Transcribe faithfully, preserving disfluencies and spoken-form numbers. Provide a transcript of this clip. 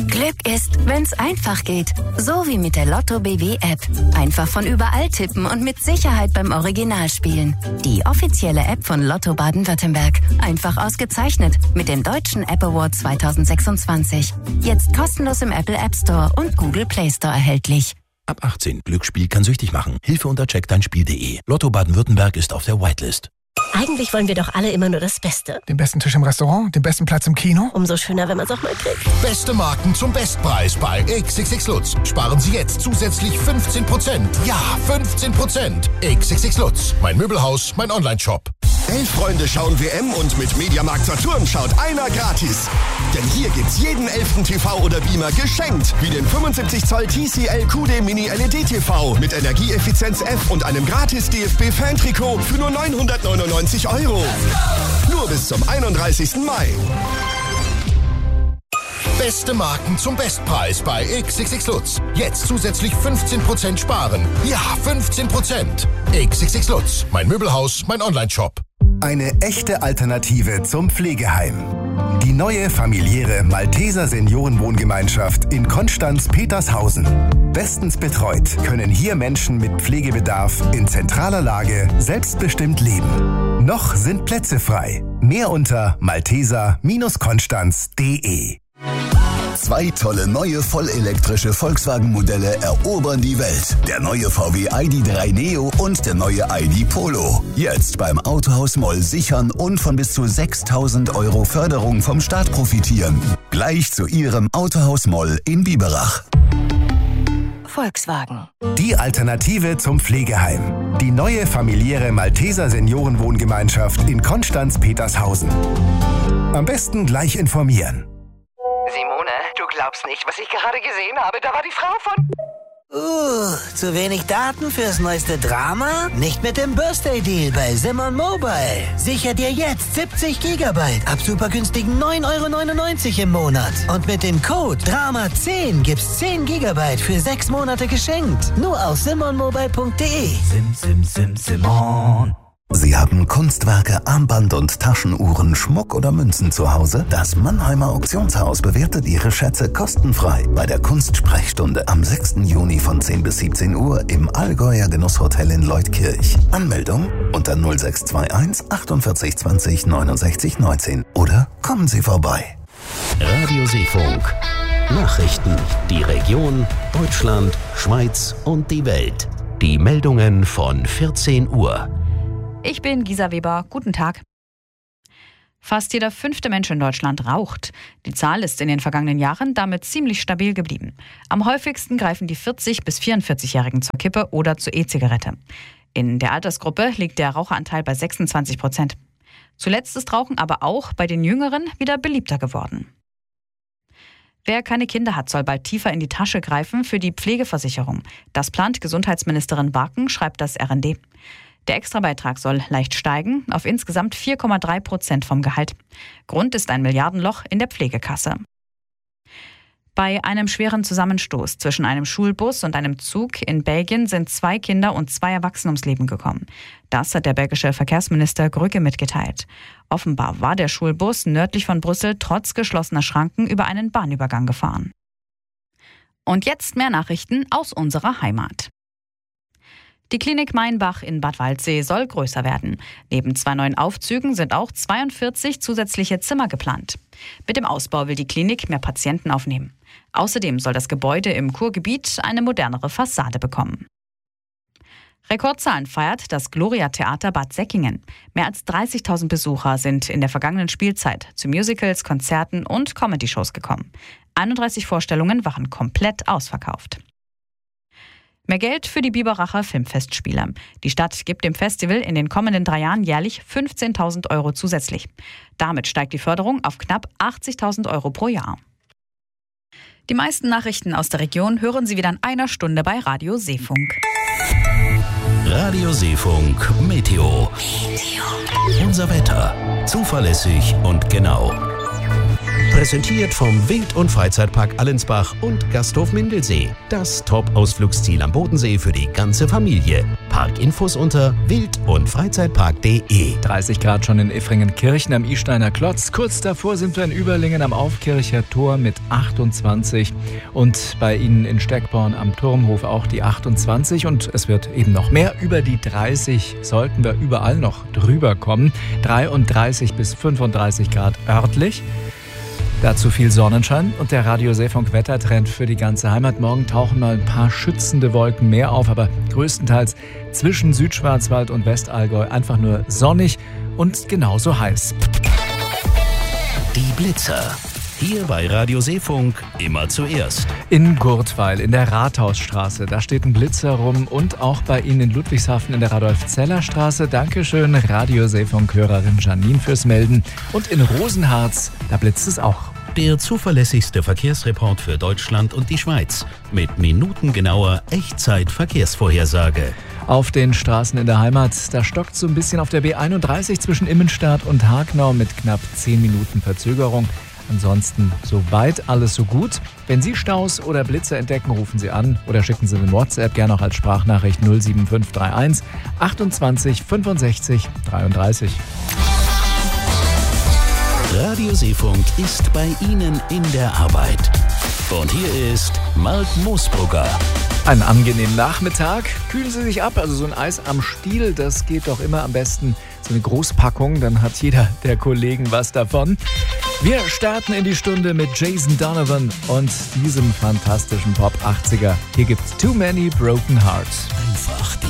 Glück ist, wenn's einfach geht. So wie mit der Lotto B W App. Einfach von überall tippen und mit Sicherheit beim Original spielen. Die offizielle App von Lotto Baden-Württemberg. Einfach ausgezeichnet mit dem Deutschen App Award zwanzig sechsundzwanzig. Jetzt kostenlos im Apple App Store und Google Play Store erhältlich. Ab achtzehn. Glücksspiel kann süchtig machen. Hilfe unter check dein spiel punkt de. Lotto Baden-Württemberg ist auf der Whitelist. Eigentlich wollen wir doch alle immer nur das Beste. Den besten Tisch im Restaurant, den besten Platz im Kino. Umso schöner, wenn man es auch mal kriegt. Beste Marken zum Bestpreis bei X X X Lutz. Sparen Sie jetzt zusätzlich fünfzehn Prozent. Ja, fünfzehn Prozent. X X X Lutz. Mein Möbelhaus, mein Online-Shop. Elf Freunde schauen W M und mit Mediamarkt Saturn schaut einer gratis. Denn hier gibt's jeden elften T V oder Beamer geschenkt. Wie den fünfundsiebzig Zoll T C L Q D Mini L E D T V mit Energieeffizienz F und einem gratis D F B-Fan-Trikot für nur neunhundertneunundneunzig Euro. Nur bis zum einunddreißigsten Mai. Beste Marken zum Bestpreis bei X X X Lutz. Jetzt zusätzlich fünfzehn Prozent sparen. Ja, fünfzehn Prozent. X X X Lutz. Mein Möbelhaus, mein Online-Shop. Eine echte Alternative zum Pflegeheim. Die neue familiäre Malteser Seniorenwohngemeinschaft in Konstanz-Petershausen. Bestens betreut können hier Menschen mit Pflegebedarf in zentraler Lage selbstbestimmt leben. Noch sind Plätze frei. Mehr unter malteser Konstanz punkt de. Zwei tolle neue vollelektrische Volkswagen-Modelle erobern die Welt. Der neue V W I D drei Neo und der neue I D Polo. Jetzt beim Autohaus Moll sichern und von bis zu sechstausend Euro Förderung vom Staat profitieren. Gleich zu Ihrem Autohaus Moll in Biberach. Volkswagen. Die Alternative zum Pflegeheim. Die neue familiäre Malteser Seniorenwohngemeinschaft in Konstanz-Petershausen. Am besten gleich informieren. Simone, du glaubst nicht, was ich gerade gesehen habe. Da war die Frau von... Uh, zu wenig Daten fürs neueste Drama? Nicht mit dem Birthday Deal bei Simon Mobile. Sicher dir jetzt siebzig Gigabyte ab super günstigen neun Euro neunundneunzig im Monat. Und mit dem Code Drama zehn gibt's zehn Gigabyte für sechs Monate geschenkt. Nur auf simon mobile punkt de. Sim, sim, sim, Simon. Sie haben Kunstwerke, Armband- und Taschenuhren, Schmuck oder Münzen zu Hause? Das Mannheimer Auktionshaus bewertet Ihre Schätze kostenfrei bei der Kunstsprechstunde am sechsten Juni von zehn bis siebzehn Uhr im Allgäuer Genusshotel in Leutkirch. Anmeldung unter null sechs zwei eins achtundvierzig zwanzig neunundsechzig neunzehn oder kommen Sie vorbei. Radio Seefunk. Nachrichten, die Region, Deutschland, Schweiz und die Welt. Die Meldungen von vierzehn Uhr. Ich bin Gisa Weber. Guten Tag. Fast jeder fünfte Mensch in Deutschland raucht. Die Zahl ist in den vergangenen Jahren damit ziemlich stabil geblieben. Am häufigsten greifen die vierzig- bis vierundvierzig-Jährigen zur Kippe oder zur E-Zigarette. In der Altersgruppe liegt der Raucheranteil bei sechsundzwanzig Prozent. Zuletzt ist Rauchen aber auch bei den Jüngeren wieder beliebter geworden. Wer keine Kinder hat, soll bald tiefer in die Tasche greifen für die Pflegeversicherung. Das plant Gesundheitsministerin Barken, schreibt das R N D. Der Extrabeitrag soll leicht steigen, auf insgesamt vier Komma drei Prozent vom Gehalt. Grund ist ein Milliardenloch in der Pflegekasse. Bei einem schweren Zusammenstoß zwischen einem Schulbus und einem Zug in Belgien sind zwei Kinder und zwei Erwachsene ums Leben gekommen. Das hat der belgische Verkehrsminister Grügge mitgeteilt. Offenbar war der Schulbus nördlich von Brüssel trotz geschlossener Schranken über einen Bahnübergang gefahren. Und jetzt mehr Nachrichten aus unserer Heimat. Die Klinik Mainbach in Bad Waldsee soll größer werden. Neben zwei neuen Aufzügen sind auch zweiundvierzig zusätzliche Zimmer geplant. Mit dem Ausbau will die Klinik mehr Patienten aufnehmen. Außerdem soll das Gebäude im Kurgebiet eine modernere Fassade bekommen. Rekordzahlen feiert das Gloria-Theater Bad Säckingen. Mehr als dreißigtausend Besucher sind in der vergangenen Spielzeit zu Musicals, Konzerten und Comedy-Shows gekommen. einunddreißig Vorstellungen waren komplett ausverkauft. Mehr Geld für die Biberacher Filmfestspiele. Die Stadt gibt dem Festival in den kommenden drei Jahren jährlich fünfzehntausend Euro zusätzlich. Damit steigt die Förderung auf knapp achtzigtausend Euro pro Jahr. Die meisten Nachrichten aus der Region hören Sie wieder in einer Stunde bei Radio Seefunk. Radio Seefunk Meteo. Meteo. Unser Wetter. Zuverlässig und genau. Präsentiert vom Wild- und Freizeitpark Allensbach und Gasthof Mindelsee. Das Top-Ausflugsziel am Bodensee für die ganze Familie. Parkinfos unter wild- und freizeitpark punkt de. dreißig Grad schon in Effringen-Kirchen am Isteiner Klotz. Kurz davor sind wir in Überlingen am Aufkircher Tor mit achtundzwanzig. Und bei Ihnen in Steckborn am Turmhof auch die achtundzwanzig. Und es wird eben noch mehr. Über die dreißig sollten wir überall noch drüber kommen. dreiunddreißig bis fünfunddreißig Grad örtlich. Dazu viel Sonnenschein und der Radio Seefunk Wettertrend für die ganze Heimat. Morgen tauchen mal ein paar schützende Wolken mehr auf, aber größtenteils zwischen Südschwarzwald und Westallgäu einfach nur sonnig und genauso heiß. Die Blitzer. Hier bei Radio Seefunk immer zuerst. In Gurtweil in der Rathausstraße, da steht ein Blitzer rum und auch bei Ihnen in Ludwigshafen in der Radolf-Zeller-Straße. Dankeschön, Radio Seefunk-Hörerin Janine fürs Melden. Und in Rosenharz, da blitzt es auch. Der zuverlässigste Verkehrsreport für Deutschland und die Schweiz. Mit minutengenauer Echtzeit-Verkehrsvorhersage. Auf den Straßen in der Heimat, da stockt so ein bisschen auf der B einunddreißig zwischen Immenstadt und Hagnau mit knapp zehn Minuten Verzögerung. Ansonsten soweit alles so gut. Wenn Sie Staus oder Blitze entdecken, rufen Sie an oder schicken Sie eine WhatsApp, gerne auch als Sprachnachricht null sieben fünf drei eins achtundzwanzig fünfundsechzig dreiunddreißig. Radio Seefunk ist bei Ihnen in der Arbeit. Und hier ist Marc Moosbrugger. Einen angenehmen Nachmittag. Kühlen Sie sich ab, also so ein Eis am Stiel, das geht doch immer am besten. So eine Großpackung, dann hat jeder der Kollegen was davon. Wir starten in die Stunde mit Jason Donovan und diesem fantastischen Pop achtziger. Hier gibt's Too Many Broken Hearts. Einfach